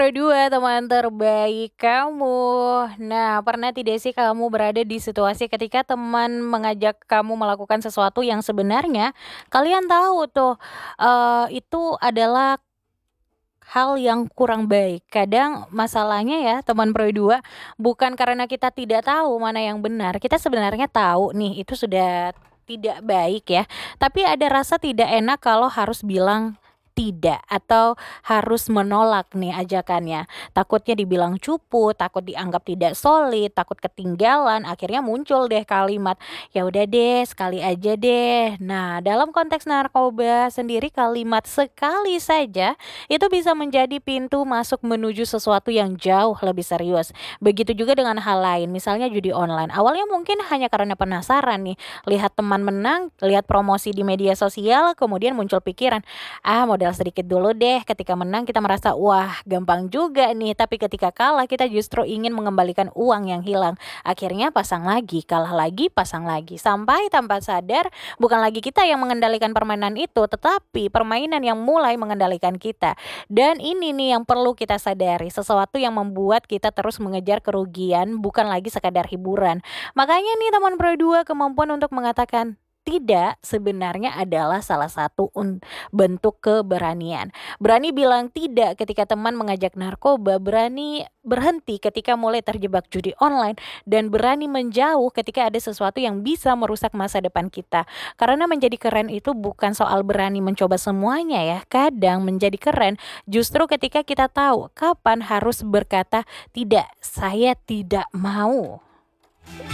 Dua teman terbaik kamu. Nah, pernah tidak sih kamu berada di situasi ketika teman mengajak kamu melakukan sesuatu yang sebenarnya kalian tahu tuh, itu adalah hal yang kurang baik. Kadang masalahnya ya teman Pro 2, bukan karena kita tidak tahu mana yang benar, kita sebenarnya tahu nih itu sudah tidak baik ya, tapi ada rasa tidak enak kalau harus bilang tidak atau harus menolak nih ajakannya. Takutnya dibilang cupu, takut dianggap tidak solid, takut ketinggalan, akhirnya muncul deh kalimat, "Ya udah deh, sekali aja deh." Nah, dalam konteks narkoba sendiri kalimat sekali saja itu bisa menjadi pintu masuk menuju sesuatu yang jauh lebih serius. Begitu juga dengan hal lain, misalnya judi online. Awalnya mungkin hanya karena penasaran nih, lihat teman menang, lihat promosi di media sosial, kemudian muncul pikiran, modal sedikit dulu deh. Ketika menang kita merasa, wah gampang juga nih. Tapi ketika kalah kita justru ingin mengembalikan uang yang hilang. Akhirnya pasang lagi, kalah lagi, pasang lagi. Sampai tanpa sadar, bukan lagi kita yang mengendalikan permainan itu, tetapi permainan yang mulai mengendalikan kita. Dan ini nih yang perlu kita sadari, sesuatu yang membuat kita terus mengejar kerugian, bukan lagi sekadar hiburan. Makanya nih teman Pro 2, kemampuan untuk mengatakan tidak sebenarnya adalah salah satu bentuk keberanian. Berani bilang tidak ketika teman mengajak narkoba, berani berhenti ketika mulai terjebak judi online, dan berani menjauh ketika ada sesuatu yang bisa merusak masa depan kita. Karena menjadi keren itu bukan soal berani mencoba semuanya ya. Kadang menjadi keren justru ketika kita tahu kapan harus berkata tidak, saya tidak mau.